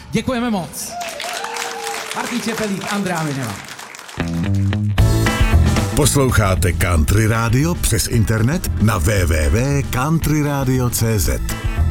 Děkujeme moc. Martin Čepelík, Andrea Mineva. Posloucháte Country Radio přes internet na www.countryradio.cz.